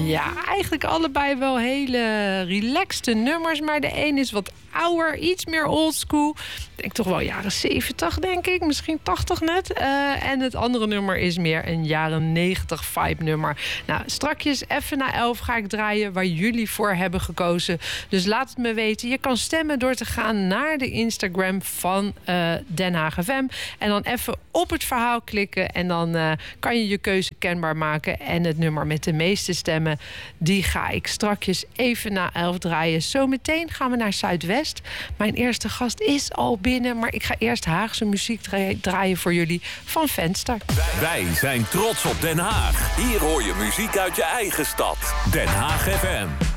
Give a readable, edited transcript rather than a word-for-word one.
Ja, eigenlijk allebei wel hele relaxte nummers. Maar de een is wat ouder, iets meer oldschool. Ik denk toch wel jaren 70, denk ik. Misschien 80 net. En het andere nummer is meer een jaren 90 vibe nummer. Nou, strakjes even na 11 ga ik draaien waar jullie voor hebben gekozen. Dus laat het me weten. Je kan stemmen door te gaan naar de Instagram van Den Haag FM. En dan even op het verhaal klikken. En dan kan je je keuze kenbaar maken. En het nummer met de meeste stemmen, die ga ik strakjes even na 11 draaien. Zometeen gaan we naar Zuidwest. Mijn eerste gast is al binnen, maar ik ga eerst Haagse muziek draaien voor jullie van Venster. Wij zijn trots op Den Haag. Hier hoor je muziek uit je eigen stad. Den Haag FM.